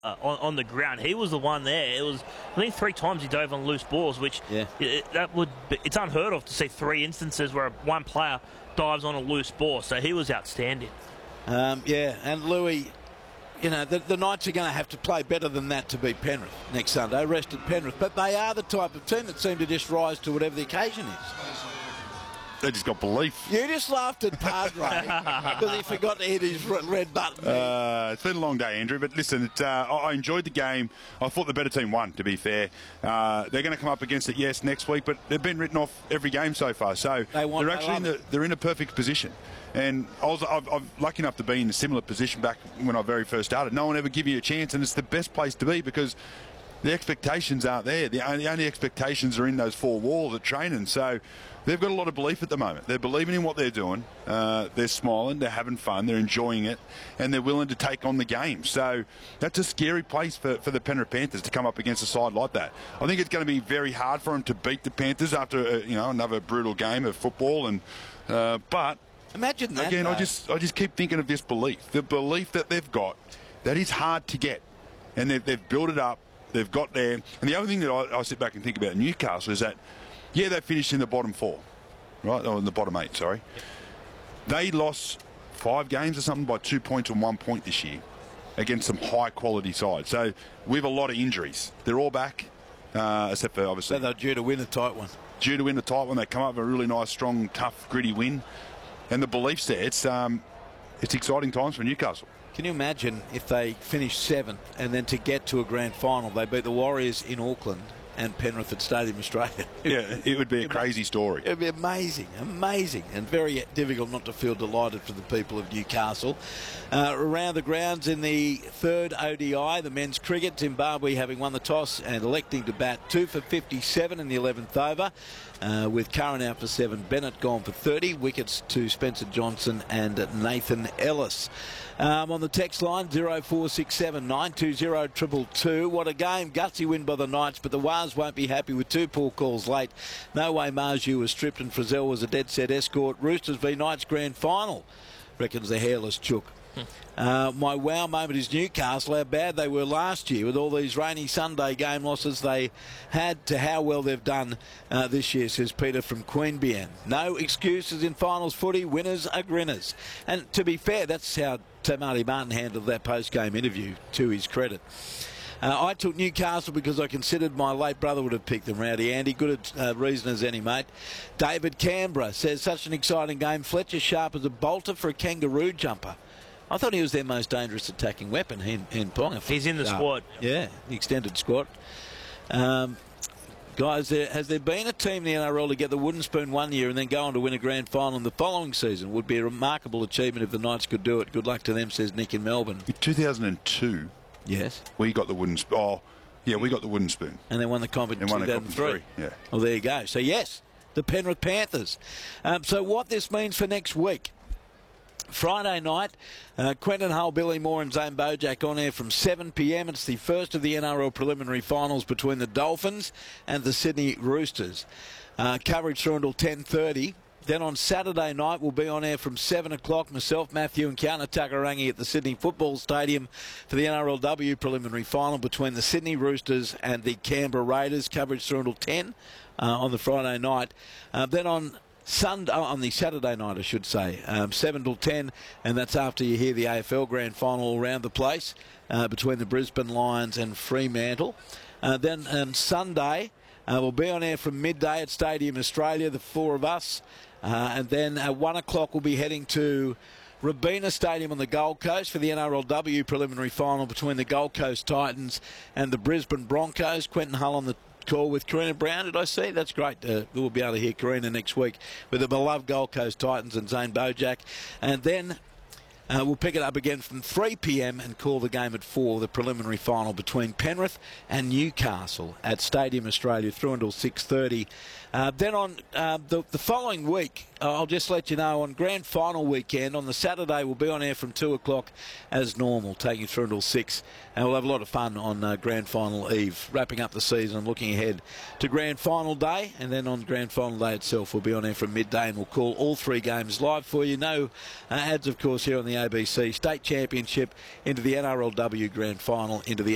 on the ground. He was the one there. It was, I think, 3 times he dove on loose balls, which it's unheard of to see 3 instances where one player dives on a loose ball. So he was outstanding. And Louis, you know, the Knights are going to have to play better than that to beat Penrith next Sunday. Rested Penrith, but they are the type of team that seem to just rise to whatever the occasion is. They just got belief. You just laughed at Padre because he forgot to hit his red button. It's been a long day, Andrew, but listen, I enjoyed the game. I thought the better team won, to be fair. They're going to come up against it, yes, next week, but they've been written off every game so far. So they're in a perfect position. And I'm lucky enough to be in a similar position back when I very first started. No one ever give you a chance, and it's the best place to be because the expectations aren't there. The only expectations are in those 4 walls at training. So they've got a lot of belief at the moment. They're believing in what they're doing. They're smiling. They're having fun. They're enjoying it. And they're willing to take on the game. So that's a scary place for the Penrith Panthers to come up against a side like that. I think it's going to be very hard for them to beat the Panthers after another brutal game of football. And but imagine that. Again, I just keep thinking of this belief. The belief that they've got that is hard to get. And they've built it up. They've got there. And the other thing that I sit back and think about Newcastle is that, yeah, they finished in the bottom 4, right? Or in the bottom 8, sorry. They lost 5 games or something by 2 points and 1 point this year against some high-quality sides. So we have a lot of injuries. They're all back, except for, obviously... So they're due to win a tight one. Due to win a tight one. They come up with a really nice, strong, tough, gritty win. And the belief's there. It's exciting times for Newcastle. Can you imagine if they finish 7th and then to get to a grand final, they beat the Warriors in Auckland and Penrith at Stadium Australia? Yeah, it would be a crazy story. It would be amazing, and very difficult not to feel delighted for the people of Newcastle. Around the grounds in the 3rd ODI, the men's cricket, Zimbabwe having won the toss and electing to bat 2 for 57 in the 11th over. With Curran out for 7, Bennett gone for 30, wickets to Spencer Johnson and Nathan Ellis. On the text line, 0467 920 222. What a game. Gutsy win by the Knights, but the Wars won't be happy with 2 poor calls late. No way Marju was stripped and Frizzell was a dead set escort. Roosters v Knights grand final, reckons the hairless chook. My wow moment is Newcastle, how bad they were last year with all these rainy Sunday game losses they had to how well they've done this year, says Peter from Queanbeyan. No excuses in finals footy, winners are grinners. And to be fair, that's how Marty Martin handled that post-game interview, to his credit. I took Newcastle because I considered my late brother would have picked them, Rowdy Andy. Good reason as any, mate. David Canberra says, such an exciting game. Fletcher sharp as a bolter for a kangaroo jumper. I thought he was their most dangerous attacking weapon, in Ponga. He's in the squad. Yeah, the extended squad. Guys, has there been a team in the NRL to get the wooden spoon one year and then go on to win a grand final in the following season? Would be a remarkable achievement if the Knights could do it. Good luck to them, says Nick in Melbourne. In 2002, yes, we got the wooden spoon. Oh, yeah, we got the wooden spoon. And they won the comp in 2003. Yeah. Well, there you go. So, yes, the Penrith Panthers. So what this means for next week. Friday night, Quentin Hull, Billy Moore and Zane Bojack on air from 7 p.m. It's the first of the NRL preliminary finals between the Dolphins and the Sydney Roosters. Coverage through until 10:30. Then on Saturday night, we'll be on air from 7 o'clock. Myself, Matthew and Kiana Takarangi at the Sydney Football Stadium for the NRLW preliminary final between the Sydney Roosters and the Canberra Raiders. Coverage through until 10 on the Friday night. Then on the Saturday night, I should say, 7 till 10, and that's after you hear the AFL Grand Final all around the place between the Brisbane Lions and Fremantle. Then on Sunday, we'll be on air from midday at Stadium Australia, the 4 of us, and then at 1 o'clock we'll be heading to Robina Stadium on the Gold Coast for the NRLW preliminary final between the Gold Coast Titans and the Brisbane Broncos. Quentin Hull on the call with Karina Brown, did I see? That's great. We'll be able to hear Karina next week with the beloved Gold Coast Titans and Zane Bojack. And then we'll pick it up again from 3 p.m. and call the game at 4, the preliminary final between Penrith and Newcastle at Stadium Australia through until 6:30. Then on the following week, I'll just let you know, on Grand Final weekend, on the Saturday, we'll be on air from 2 o'clock as normal, taking through until 6. And we'll have a lot of fun on Grand Final Eve, wrapping up the season and looking ahead to Grand Final Day. And then on Grand Final Day itself, we'll be on air from midday and we'll call all 3 games live for you. No ads, of course, here on the ABC. State Championship into the NRLW Grand Final, into the